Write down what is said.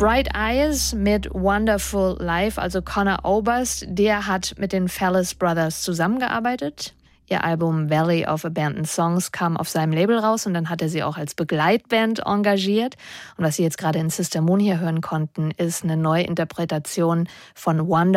Bright Eyes mit Wonderful Life, also Conor Oberst, der hat mit den Fellis Brothers zusammengearbeitet. Ihr Album Valley of Abandoned Songs kam auf seinem Label raus und dann hat er sie auch als Begleitband engagiert. Und was Sie jetzt gerade in Sister Moon hier hören konnten, ist eine Neuinterpretation von Wonderful